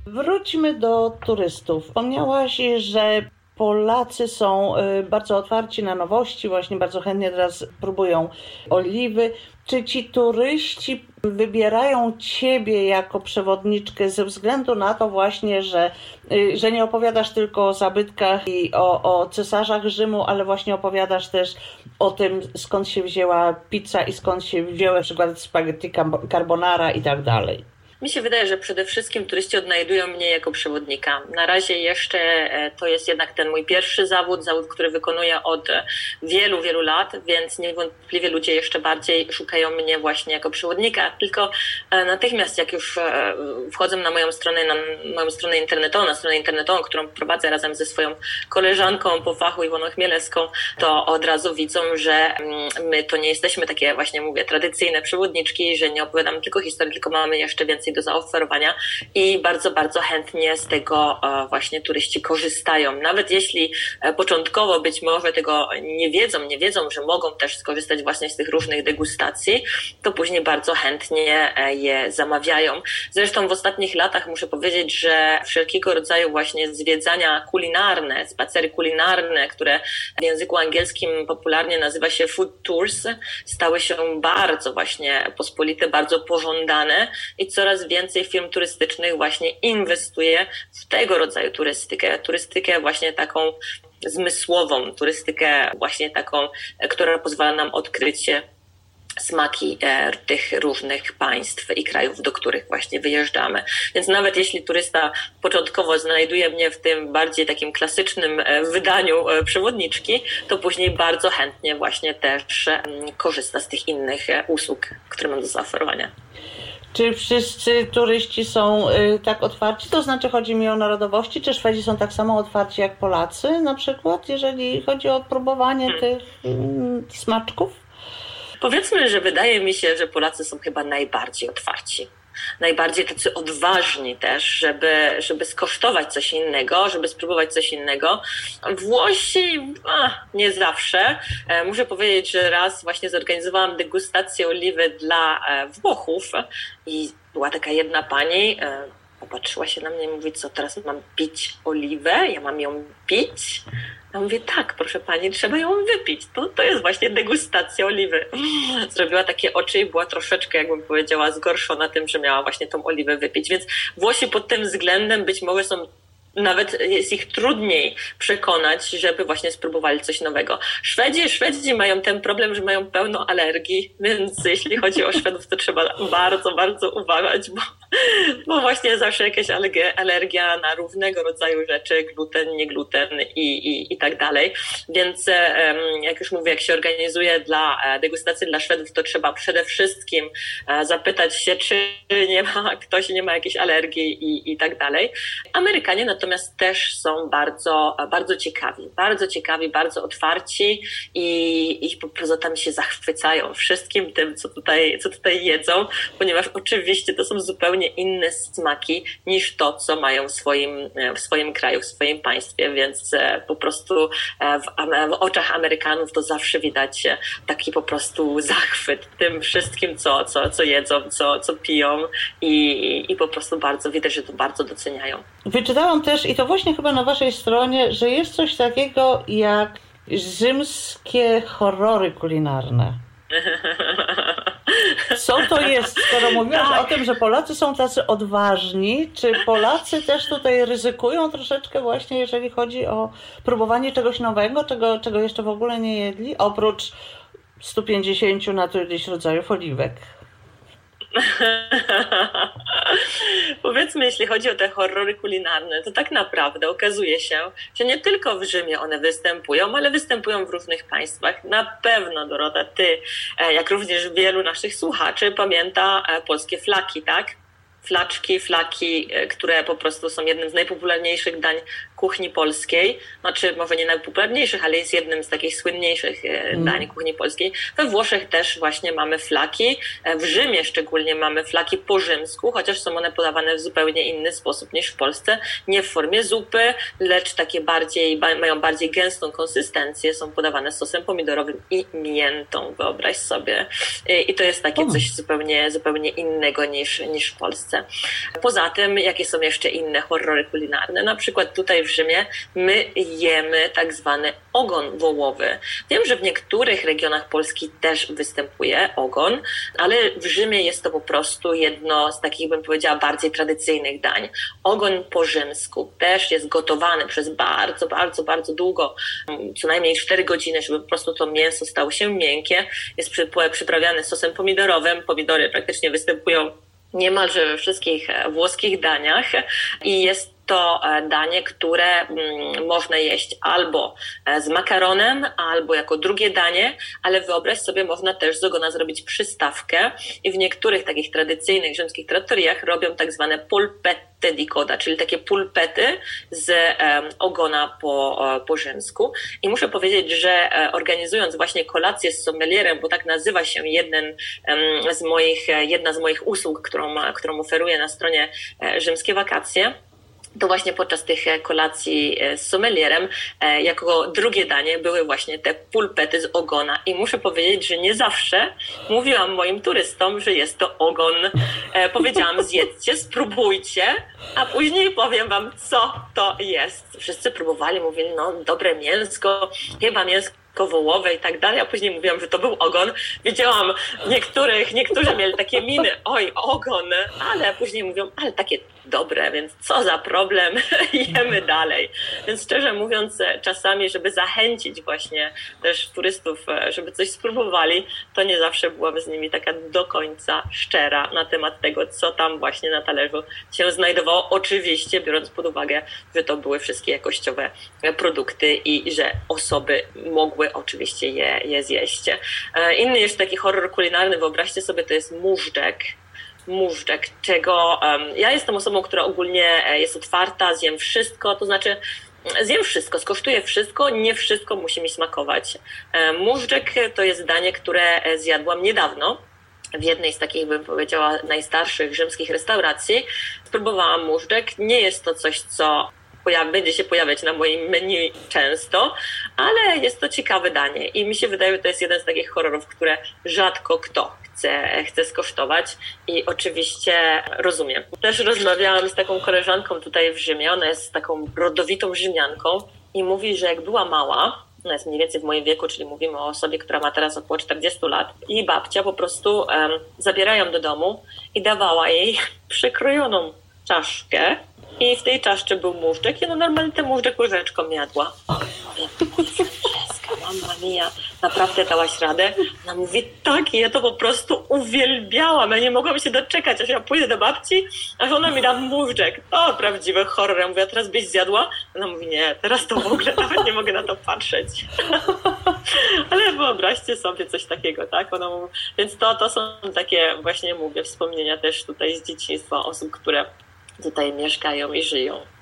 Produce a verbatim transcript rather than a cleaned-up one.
Wróćmy do turystów. Wspomniałaś, że Polacy są bardzo otwarci na nowości, właśnie bardzo chętnie teraz próbują oliwy. Czy ci turyści wybierają Ciebie jako przewodniczkę ze względu na to właśnie, że, że nie opowiadasz tylko o zabytkach i o, o cesarzach Rzymu, ale właśnie opowiadasz też o tym, skąd się wzięła pizza i skąd się wzięły na przykład spaghetti carbonara i tak dalej? Mi się wydaje, że przede wszystkim turyści odnajdują mnie jako przewodnika. Na razie jeszcze to jest jednak ten mój pierwszy zawód, zawód, który wykonuję od wielu, wielu lat, więc niewątpliwie ludzie jeszcze bardziej szukają mnie właśnie jako przewodnika. Tylko natychmiast jak już wchodzą na moją stronę, na moją stronę internetową, na stronę internetową, którą prowadzę razem ze swoją koleżanką po fachu Iwoną Chmielewską, to od razu widzą, że my to nie jesteśmy takie właśnie, mówię, tradycyjne przewodniczki, że nie opowiadamy tylko historii, tylko mamy jeszcze więcej do zaoferowania i bardzo, bardzo chętnie z tego właśnie turyści korzystają. Nawet jeśli początkowo być może tego nie wiedzą, nie wiedzą, że mogą też skorzystać właśnie z tych różnych degustacji, to później bardzo chętnie je zamawiają. Zresztą w ostatnich latach muszę powiedzieć, że wszelkiego rodzaju właśnie zwiedzania kulinarne, spacery kulinarne, które w języku angielskim popularnie nazywa się food tours, stały się bardzo właśnie pospolite, bardzo pożądane i coraz więcej firm turystycznych właśnie inwestuje w tego rodzaju turystykę. Turystykę właśnie taką zmysłową, turystykę właśnie taką, która pozwala nam odkryć smaki tych różnych państw i krajów, do których właśnie wyjeżdżamy. Więc nawet jeśli turysta początkowo znajduje mnie w tym bardziej takim klasycznym wydaniu przewodniczki, to później bardzo chętnie właśnie też korzysta z tych innych usług, które mam do zaoferowania. Czy wszyscy turyści są y, tak otwarci? To znaczy chodzi mi o narodowości, czy Szwedzi są tak samo otwarci jak Polacy na przykład, jeżeli chodzi o próbowanie hmm. tych y, smaczków? Powiedzmy, że wydaje mi się, że Polacy są chyba najbardziej otwarci. Najbardziej tacy odważni też, żeby, żeby skosztować coś innego, żeby spróbować coś innego. Włosi a, nie zawsze. E, muszę powiedzieć, że raz właśnie zorganizowałam degustację oliwy dla e, Włochów i była taka jedna pani, e, popatrzyła się na mnie i mówi, co teraz mam pić oliwę? Ja mam ją pić? Ja mówię, tak, proszę pani, trzeba ją wypić. To, to jest właśnie degustacja oliwy. Zrobiła takie oczy i była troszeczkę, jakbym powiedziała, zgorszona tym, że miała właśnie tą oliwę wypić. Więc Włosi pod tym względem być może są, nawet jest ich trudniej przekonać, żeby właśnie spróbowali coś nowego. Szwedzi, Szwedzi mają ten problem, że mają pełno alergii, więc jeśli chodzi o Szwedów, to trzeba bardzo, bardzo uważać, bo, bo właśnie zawsze jakaś alergia, alergia na różnego rodzaju rzeczy, gluten, nie gluten i, i, i tak dalej. Więc jak już mówię, jak się organizuje dla degustacji dla Szwedów, to trzeba przede wszystkim zapytać się, czy nie ma, ktoś nie ma jakiejś alergii i, i tak dalej. Amerykanie natomiast Natomiast też są bardzo, bardzo ciekawi, bardzo ciekawi, bardzo otwarci i, i po prostu tam się zachwycają wszystkim tym, co tutaj, co tutaj jedzą, ponieważ oczywiście to są zupełnie inne smaki niż to, co mają w swoim, w swoim kraju, w swoim państwie, więc po prostu w, w oczach Amerykanów to zawsze widać taki po prostu zachwyt tym wszystkim, co, co, co jedzą, co, co piją i, i po prostu bardzo widać, że to bardzo doceniają. Wyczytałam też, i to właśnie chyba na waszej stronie, że jest coś takiego jak rzymskie horrory kulinarne. Co to jest, skoro mówiłaś tak. o tym, że Polacy są tacy odważni, czy Polacy też tutaj ryzykują troszeczkę właśnie, jeżeli chodzi o próbowanie czegoś nowego, czego, czego jeszcze w ogóle nie jedli, oprócz stu pięćdziesięciu naturalnych rodzajów oliwek? Powiedzmy, jeśli chodzi o te horrory kulinarne, to tak naprawdę okazuje się, że nie tylko w Rzymie one występują, ale występują w różnych państwach. Na pewno, Dorota, ty, jak również wielu naszych słuchaczy, pamięta polskie flaki, tak? Flaczki, flaki, które po prostu są jednym z najpopularniejszych dań kuchni polskiej, znaczy może nie najpopularniejszych, ale jest jednym z takich słynniejszych dań kuchni polskiej. We Włoszech też właśnie mamy flaki, w Rzymie szczególnie mamy flaki po rzymsku, chociaż są one podawane w zupełnie inny sposób niż w Polsce, nie w formie zupy, lecz takie bardziej, mają bardziej gęstą konsystencję, są podawane z sosem pomidorowym i miętą, wyobraź sobie. I to jest takie coś zupełnie, zupełnie innego niż, niż w Polsce. Poza tym, jakie są jeszcze inne horrory kulinarne? Na przykład tutaj w Rzymie my jemy tak zwany ogon wołowy. Wiem, że w niektórych regionach Polski też występuje ogon, ale w Rzymie jest to po prostu jedno z takich, bym powiedziała, bardziej tradycyjnych dań. Ogon po rzymsku też jest gotowany przez bardzo, bardzo, bardzo długo, co najmniej cztery godziny, żeby po prostu to mięso stało się miękkie. Jest przyprawiany sosem pomidorowym. Pomidory praktycznie występują niemalże we wszystkich włoskich daniach i jest to danie, które mm, można jeść albo z makaronem, albo jako drugie danie, ale wyobraź sobie, można też z ogona zrobić przystawkę i w niektórych takich tradycyjnych rzymskich trattoriach robią tak zwane polpette di coda, czyli takie pulpety z um, ogona po, po rzymsku. I muszę powiedzieć, że organizując właśnie kolację z sommelierem, bo tak nazywa się jeden um, z moich, jedna z moich usług, którą, którą oferuję na stronie Rzymskie Wakacje, to właśnie podczas tych kolacji z sommelierem jako drugie danie były właśnie te pulpety z ogona. I muszę powiedzieć, że nie zawsze mówiłam moim turystom, że jest to ogon. Powiedziałam, zjedzcie, spróbujcie, a później powiem wam, co to jest. Wszyscy próbowali, mówili, no dobre mięsko, chyba mięsko wołowe i tak dalej, a później mówiłam, że to był ogon. Widziałam niektórych, niektórzy mieli takie miny, oj, ogon, ale później mówią, ale takie dobre, więc co za problem, jemy dalej. Więc szczerze mówiąc, czasami, żeby zachęcić właśnie też turystów, żeby coś spróbowali, to nie zawsze byłam z nimi taka do końca szczera na temat tego, co tam właśnie na talerzu się znajdowało. Oczywiście biorąc pod uwagę, że to były wszystkie jakościowe produkty i że osoby mogły oczywiście je, je zjeść. Inny jeszcze taki horror kulinarny, wyobraźcie sobie, to jest móżdżek. Móżdżek, czego um, ja jestem osobą, która ogólnie jest otwarta, zjem wszystko, to znaczy zjem wszystko, skosztuję wszystko, nie wszystko musi mi smakować. Móżdżek to jest danie, które zjadłam niedawno w jednej z takich, bym powiedziała, najstarszych rzymskich restauracji. Spróbowałam móżdżek, nie jest to coś, co Pojawi, będzie się pojawiać na moim menu często, ale jest to ciekawe danie i mi się wydaje, że to jest jeden z takich horrorów, które rzadko kto chce, chce skosztować i oczywiście rozumiem. Też rozmawiałam z taką koleżanką tutaj w Rzymie, ona jest taką rodowitą Rzymianką i mówi, że jak była mała, ona jest mniej więcej w moim wieku, czyli mówimy o osobie, która ma teraz około czterdzieści lat, i babcia po prostu um, zabiera ją do domu i dawała jej przekrojoną czaszkę i w tej czaszce był móżdżek i no normalnie ten móżdżek łyżeczką jadła. Mówię, Franceska, mamma mia, naprawdę dałaś radę? Ona mówi, tak, i ja to po prostu uwielbiałam, ja nie mogłam się doczekać, aż ja pójdę do babci, aż ona mi da móżdżek. To prawdziwy horror. Ja mówię, a teraz byś zjadła? Ona mówi, nie, teraz to w ogóle nawet nie mogę na to patrzeć. Ale wyobraźcie sobie coś takiego, tak? Ona mówi, więc to, to są takie właśnie, mówię, wspomnienia też tutaj z dzieciństwa osób, które tutaj mieszkają i żyją.